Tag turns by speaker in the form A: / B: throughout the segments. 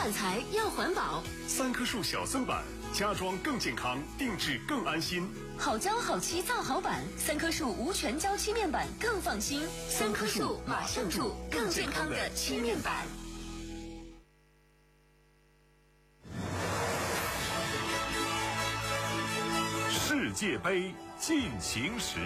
A: 板材要环保。
B: 3棵树小森板，家装更健康，定制更安心。
A: 好胶好漆造好板，3棵树无全胶漆面板更放心。3棵树马上住更健康的漆面板。
C: 世界杯进行时。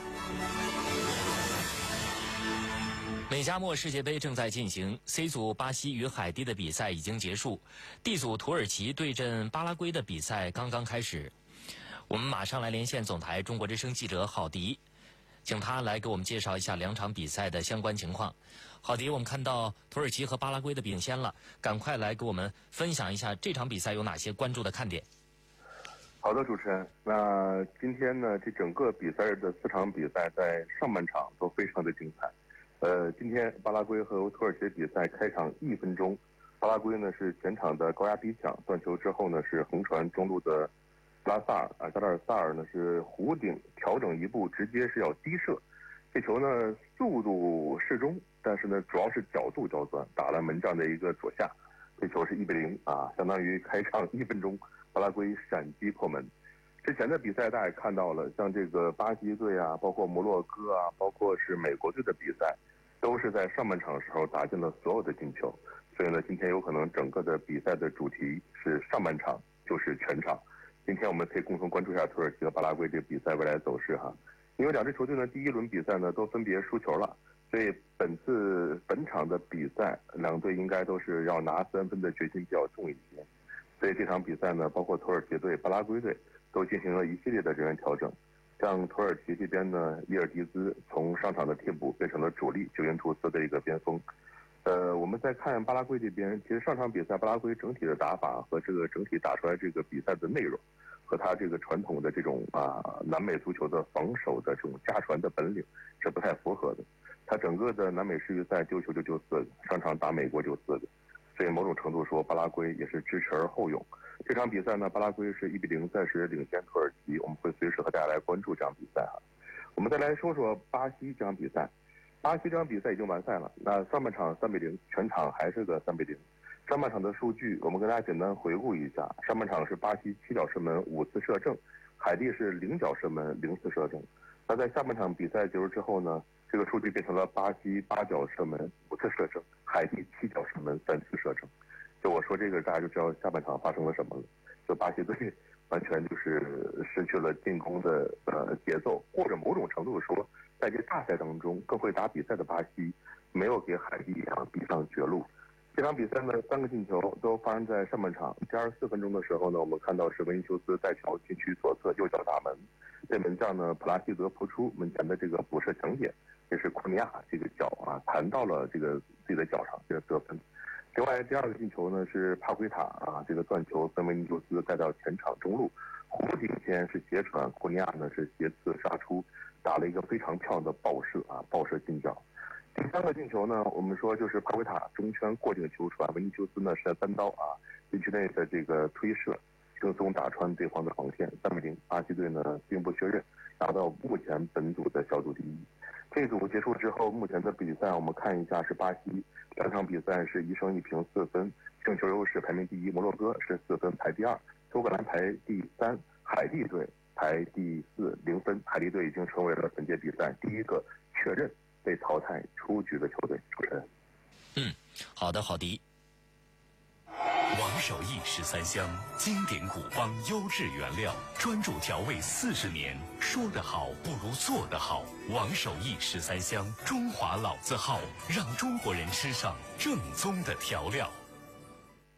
D: 美加墨世界杯正在进行 ，C 组巴西与海地的比赛已经结束 ，D 组土耳其对阵巴拉圭的比赛刚刚开始。我们马上来连线总台中国之声记者郝迪，请他来给我们介绍一下2场比赛的相关情况。郝迪，我们看到土耳其和巴拉圭的领先了，赶快来给我们分享一下这场比赛有哪些关注的看点。
E: 好的，主持人。那今天呢，这整个比赛日的4场比赛在上半场都非常的精彩。今天巴拉圭和土耳其的比赛开场1分钟，巴拉圭呢是全场的高压逼抢，断球之后呢是横传中路的加达尔萨尔呢是弧顶调整一步，直接是要低射。这球呢速度适中，但是呢主要是角度较钻，打了门将的一个左下。这球是1-0相当于开场1分钟，巴拉圭闪击破门。之前的比赛大家也看到了，像这个巴西队包括摩洛哥包括是美国队的比赛，都是在上半场的时候打进了所有的进球。所以呢，今天有可能整个的比赛的主题是上半场就是全场。今天我们可以共同关注一下土耳其和巴拉圭这个比赛未来走势因为2支球队呢第一轮比赛呢都分别输球了，所以本场的比赛2队应该都是要拿3分的决心比较重一些。所以这场比赛呢，包括土耳其队、巴拉圭队都进行了一系列的人员调整。像土耳其这边呢，伊尔迪兹从上场的替补变成了主力，救援图斯的一个边锋。我们再看巴拉圭这边，其实上场比赛巴拉圭整体的打法和这个整体打出来这个比赛的内容，和他这个传统的这种南美足球的防守的这种家传的本领是不太符合的。他整个的南美世预赛丢球就4个，上场打美国就4个，所以某种程度说巴拉圭也是知耻而后勇。这场比赛呢，巴拉圭是1-0暂时领先土耳其，我们会随时和大家来关注这场比赛我们再来说说巴西这场比赛。巴西这场比赛已经完赛了，那上半场3-0，全场还是个3-0。上半场的数据我们跟大家简单回顾一下，上半场是巴西7脚射门5次射正，海地是0脚射门0次射正。那在下半场比赛结束之后呢，这个数据变成了巴西8脚射门5次射正，海地7脚射门3次射正。就我说这个，大家就知道下半场发生了什么了。就巴西队完全就是失去了进攻的节奏，或者某种程度说，在这大赛当中更会打比赛的巴西没有给海地逼上绝路。这场比赛呢，3个进球都发生在上半场。第24分钟的时候呢，我们看到是维尼修斯带球禁区左侧右脚打门，被门将呢普拉西德扑出，门前的这个补射强点，这是库尼亚这个脚弹到了这个自己的脚上，这个得分。另外第2个进球呢是帕奎塔这个断球跟维尼修斯带到前场中路，弧顶线是斜传，库尼亚呢是斜刺杀出，打了一个非常漂亮的爆射进角。第3个进球呢，我们说就是帕奎塔中圈过境球传，维尼修斯呢是单刀禁区内的这个推射轻松打穿对方的防线，3-0。巴西队呢并不确认，拿到目前本组的小组第1。这组结束之后，目前的比赛我们看一下是巴西2场比赛是1胜1平4分，胜球优势排名第1，摩洛哥是4分排第2，苏格兰排第3，海地队排第4 0分。海地队已经成为了本届比赛第1个确认被淘汰出局的球队。主持人，
D: 好的，郝迪。
C: 王守义13香，经典古方优质原料，专注调味40年，说得好不如做得好。王守义13香，中华老字号，让中国人吃上正宗的调料。